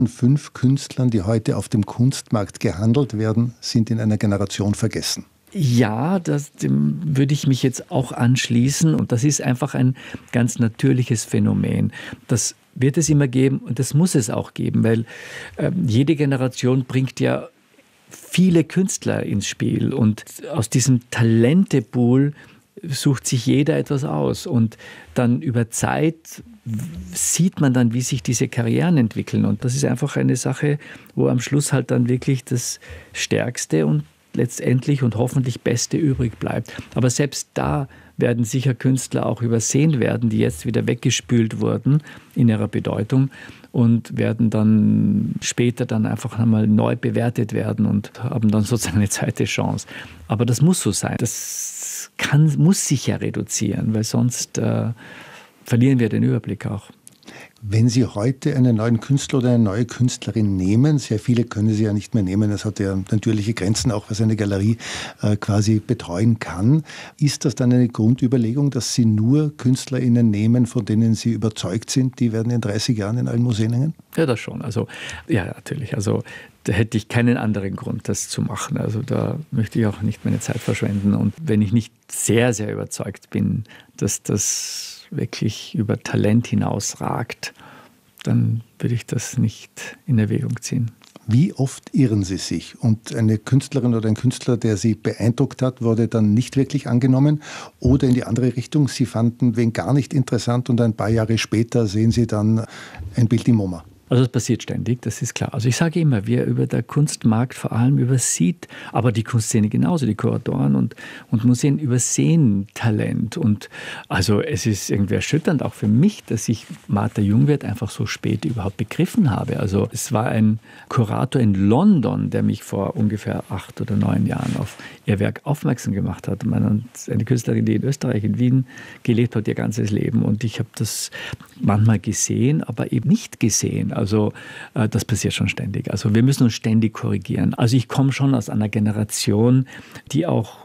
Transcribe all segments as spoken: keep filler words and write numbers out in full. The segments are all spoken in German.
Fünf Künstlern, die heute auf dem Kunstmarkt gehandelt werden, sind in einer Generation vergessen. Ja, das, dem würde ich mich jetzt auch anschließen. Und das ist einfach ein ganz natürliches Phänomen. Das wird es immer geben und das muss es auch geben, weil äh, jede Generation bringt ja viele Künstler ins Spiel. Und aus diesem Talentepool sucht sich jeder etwas aus. Und dann über Zeit sieht man dann, wie sich diese Karrieren entwickeln. Und das ist einfach eine Sache, wo am Schluss halt dann wirklich das Stärkste und letztendlich und hoffentlich Beste übrig bleibt. Aber selbst da werden sicher Künstler auch übersehen werden, die jetzt wieder weggespült wurden in ihrer Bedeutung und werden dann später dann einfach einmal neu bewertet werden und haben dann sozusagen eine zweite Chance. Aber das muss so sein. Das kann, muss sich ja reduzieren, weil sonst äh, verlieren wir den Überblick auch. Wenn Sie heute einen neuen Künstler oder eine neue Künstlerin nehmen, sehr viele können Sie ja nicht mehr nehmen, es hat ja natürliche Grenzen, auch was eine Galerie äh, quasi betreuen kann. Ist das dann eine Grundüberlegung, dass Sie nur KünstlerInnen nehmen, von denen Sie überzeugt sind, die werden in dreißig Jahren in allen Museen hängen? Ja, das schon. Also, ja, natürlich. Also, da hätte ich keinen anderen Grund, das zu machen. Also, da möchte ich auch nicht meine Zeit verschwenden. Und wenn ich nicht sehr, sehr überzeugt bin, dass das wirklich über Talent hinausragt, dann würde ich das nicht in Erwägung ziehen. Wie oft irren Sie sich? Und eine Künstlerin oder ein Künstler, der Sie beeindruckt hat, wurde dann nicht wirklich angenommen? Oder in die andere Richtung, Sie fanden wen gar nicht interessant und ein paar Jahre später sehen Sie dann ein Bild im MoMA? Also es passiert ständig, das ist klar. Also ich sage immer, wer über der Kunstmarkt vor allem übersieht, aber die Kunstszene genauso, die Kuratoren und, und Museen übersehen Talent. Und also es ist irgendwie erschütternd auch für mich, dass ich Martha Jungwirth einfach so spät überhaupt begriffen habe. Also es war ein Kurator in London, der mich vor ungefähr acht oder neun Jahren auf ihr Werk aufmerksam gemacht hat. Eine Künstlerin, die in Österreich, in Wien gelebt hat, ihr ganzes Leben. Und ich habe das manchmal gesehen, aber eben nicht gesehen. Also äh, das passiert schon ständig. Also wir müssen uns ständig korrigieren. Also ich komme schon aus einer Generation, die auch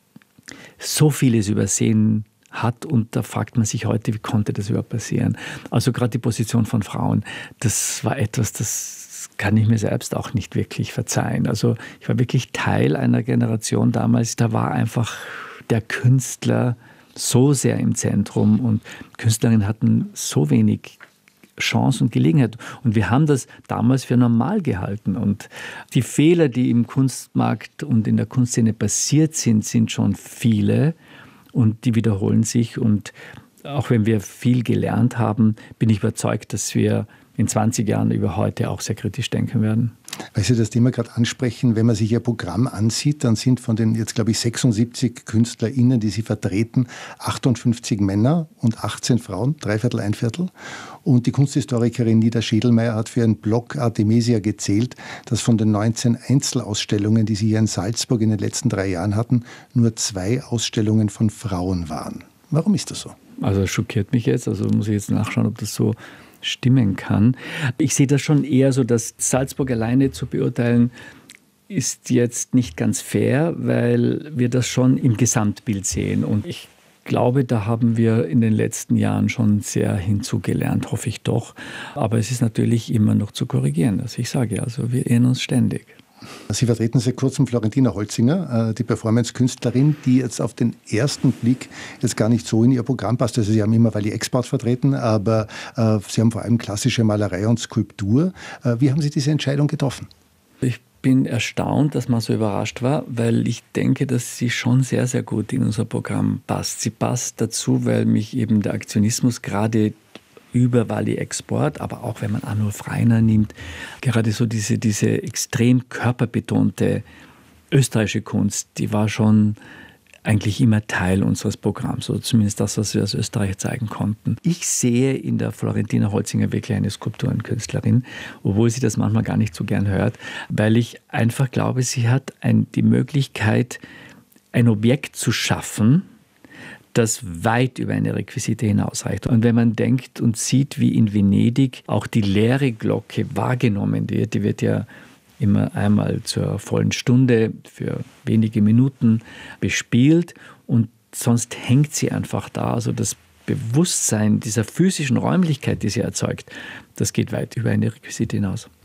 so vieles übersehen hat und da fragt man sich heute, wie konnte das überhaupt passieren? Also gerade die Position von Frauen, das war etwas, das kann ich mir selbst auch nicht wirklich verzeihen. Also ich war wirklich Teil einer Generation damals, da war einfach der Künstler so sehr im Zentrum und Künstlerinnen hatten so wenig Chance und Gelegenheit. Und wir haben das damals für normal gehalten. Und die Fehler, die im Kunstmarkt und in der Kunstszene passiert sind, sind schon viele und die wiederholen sich. Und auch wenn wir viel gelernt haben, bin ich überzeugt, dass wir in zwanzig Jahren über heute auch sehr kritisch denken werden. Weil Sie das Thema gerade ansprechen, wenn man sich Ihr Programm ansieht, dann sind von den jetzt, glaube ich, sechsundsiebzig KünstlerInnen, die Sie vertreten, achtundfünfzig Männer und achtzehn Frauen, drei Viertel, ein Viertel. Und die Kunsthistorikerin Nida Schädelmeier hat für ihren Blog Artemisia gezählt, dass von den neunzehn Einzelausstellungen, die Sie hier in Salzburg in den letzten drei Jahren hatten, nur zwei Ausstellungen von Frauen waren. Warum ist das so? Also das schockiert mich jetzt, also muss ich jetzt nachschauen, ob das so stimmen kann. Ich sehe das schon eher so, dass Salzburg alleine zu beurteilen, ist jetzt nicht ganz fair, weil wir das schon im Gesamtbild sehen. Und ich glaube, da haben wir in den letzten Jahren schon sehr hinzugelernt, hoffe ich doch. Aber es ist natürlich immer noch zu korrigieren. Also ich sage, also wir irren uns ständig. Sie vertreten seit kurzem Florentina Holzinger, die Performance-Künstlerin, die jetzt auf den ersten Blick jetzt gar nicht so in ihr Programm passt. Also Sie haben immer Wally Export vertreten, aber äh, Sie haben vor allem klassische Malerei und Skulptur. Äh, wie haben Sie diese Entscheidung getroffen? Ich bin erstaunt, dass man so überrascht war, weil ich denke, dass sie schon sehr, sehr gut in unser Programm passt. Sie passt dazu, weil mich eben der Aktionismus gerade über Wally Export, aber auch wenn man Arnulf Rainer nimmt, gerade so diese, diese extrem körperbetonte österreichische Kunst, die war schon eigentlich immer Teil unseres Programms, oder zumindest das, was wir aus Österreich zeigen konnten. Ich sehe in der Florentina Holzinger wirklich eine Skulpturenkünstlerin, obwohl sie das manchmal gar nicht so gern hört, weil ich einfach glaube, sie hat ein, die Möglichkeit, ein Objekt zu schaffen, das weit über eine Requisite hinausreicht. Und wenn man denkt und sieht, wie in Venedig auch die leere Glocke wahrgenommen wird, die wird ja immer einmal zur vollen Stunde für wenige Minuten bespielt und sonst hängt sie einfach da. Also das Bewusstsein dieser physischen Räumlichkeit, die sie erzeugt, das geht weit über eine Requisite hinaus.